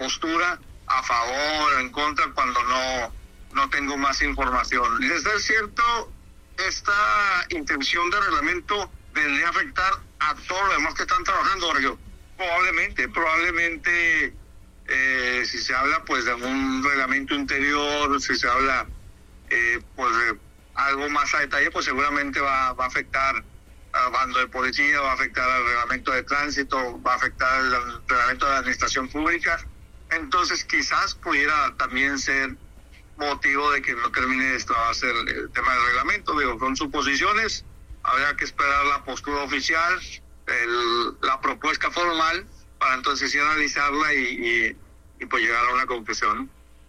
postura a favor o en contra cuando no tengo más información. De ser cierto, esta intención de reglamento vendría a afectar a todos los demás que están trabajando, Sergio. Probablemente si se habla pues de un reglamento interior, si se habla pues de algo más a detalle, pues seguramente va a afectar al bando de policía, va a afectar al reglamento de tránsito, va a afectar al reglamento de la administración pública. Entonces quizás pudiera también ser motivo de que no termine esto a ser el tema del reglamento. Digo, son suposiciones, habrá que esperar la postura oficial, la propuesta formal, para entonces sí analizarla y pues llegar a una conclusión.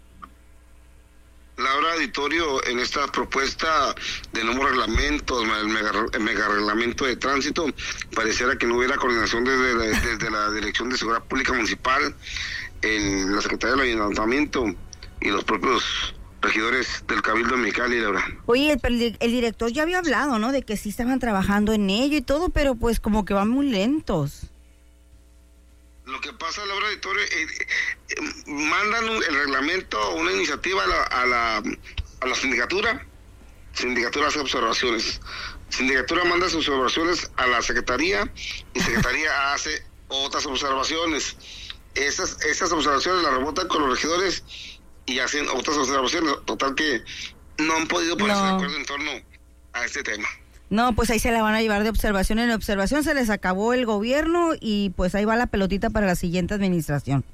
Laura, auditorio, en esta propuesta de nuevo reglamento, el mega reglamento de tránsito, pareciera que no hubiera coordinación desde la Dirección de Seguridad Pública Municipal, la Secretaría del Ayuntamiento y los propios regidores del Cabildo de Mexicali, Laura. Oye, el director ya había hablado, ¿no?, de que sí estaban trabajando en ello y todo, pero pues como que van muy lentos. Lo que pasa, Laura, auditorio, mandan el reglamento, una iniciativa a la sindicatura. Sindicatura hace observaciones. Sindicatura manda sus observaciones a la Secretaría y Secretaría hace otras observaciones. Esas observaciones las rebotan con los regidores y hacen otras observaciones. Total que no han podido ponerse de acuerdo en torno a este tema. No, pues ahí se la van a llevar de observación en observación, se les acabó el gobierno y pues ahí va la pelotita para la siguiente administración.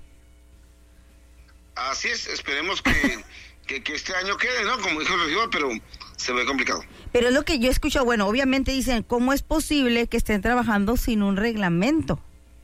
Así es, esperemos que este año quede, ¿no? Como dijo el regidor, pero se ve complicado. Pero es lo que yo escucho, bueno, obviamente dicen, ¿cómo es posible que estén trabajando sin un reglamento?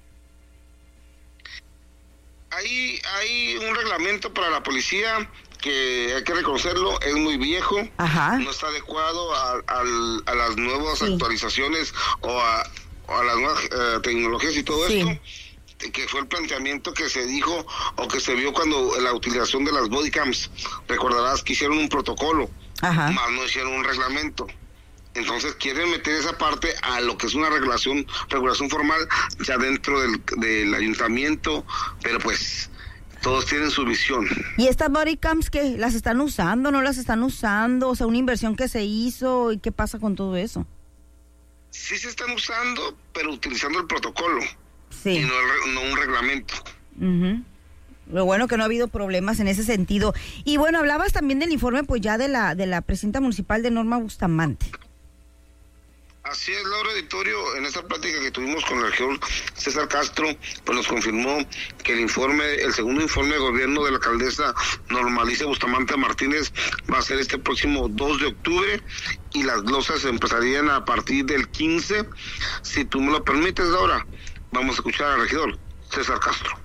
Hay un reglamento para la policía que hay que reconocerlo, es muy viejo. Ajá. No está adecuado a las nuevas actualizaciones o a las nuevas tecnologías y todo esto, que fue el planteamiento que se dijo o que se vio cuando la utilización de las body cams. Recordarás que hicieron un protocolo, más no hicieron un reglamento. Entonces quieren meter esa parte a lo que es una regulación formal ya dentro del ayuntamiento, pero pues todos tienen su visión. ¿Y estas body cams qué? ¿Las están usando? ¿No las están usando? O sea, una inversión que se hizo, ¿y qué pasa con todo eso? Sí se están usando, pero utilizando el protocolo. Sí. Y no un reglamento. Lo bueno que no ha habido problemas en ese sentido. Y bueno, hablabas también del informe pues ya de la presidenta municipal de Norma Bustamante. Así es, Laura, auditorio, en esta plática que tuvimos con el regidor César Castro, pues nos confirmó que el segundo informe de gobierno de la alcaldesa Norma Alicia Bustamante Martínez va a ser este próximo 2 de octubre y las glosas empezarían a partir del 15. Si tú me lo permites, Laura, vamos a escuchar al regidor César Castro.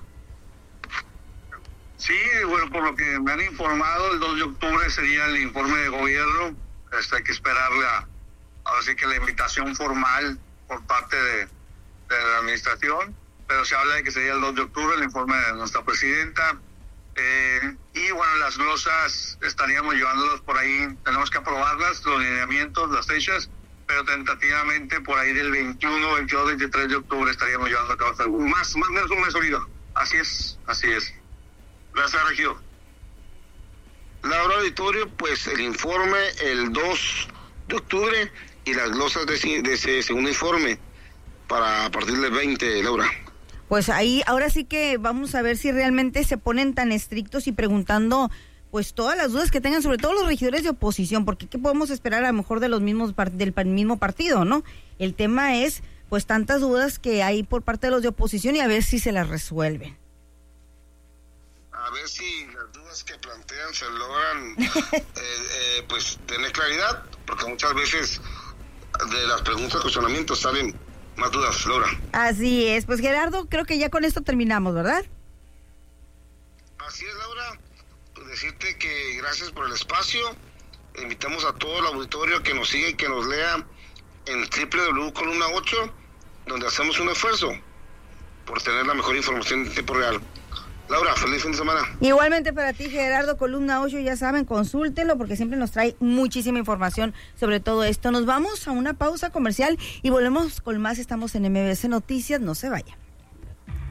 Sí, bueno, por lo que me han informado, el 2 de octubre sería el informe de gobierno. Hay que esperarle ahora sí que la invitación formal por parte de la administración, pero se habla de que sería el 2 de octubre el informe de nuestra presidenta. Y bueno, las glosas estaríamos llevándolas por ahí, tenemos que aprobarlas, los lineamientos, las fechas, pero tentativamente por ahí del 21, 22, 23 de octubre estaríamos llevando a cabo más o menos un mes solido. Así es. Gracias, regidor. Laura, auditorio, pues el informe el 2 de octubre y las glosas de ese segundo informe para a partir del 20, Laura. Pues ahí, ahora sí que vamos a ver si realmente se ponen tan estrictos y preguntando pues todas las dudas que tengan, sobre todo los regidores de oposición, porque ¿qué podemos esperar a lo mejor de los mismos del mismo partido, no? El tema es pues tantas dudas que hay por parte de los de oposición y a ver si se las resuelven. A ver si las dudas que plantean se logran pues tener claridad, porque muchas veces de las preguntas, cuestionamientos salen más dudas, Laura. Así es, pues Gerardo, creo que ya con esto terminamos, ¿verdad? Así es, Laura, pues decirte que gracias por el espacio, invitamos a todo el auditorio que nos siga y que nos lea en www.columna 8, donde hacemos un esfuerzo por tener la mejor información en tiempo real. Laura, feliz fin de semana. Igualmente para ti, Gerardo, Columna 8, ya saben, consúltenlo porque siempre nos trae muchísima información sobre todo esto. Nos vamos a una pausa comercial y volvemos con más. Estamos en MBS Noticias, no se vayan.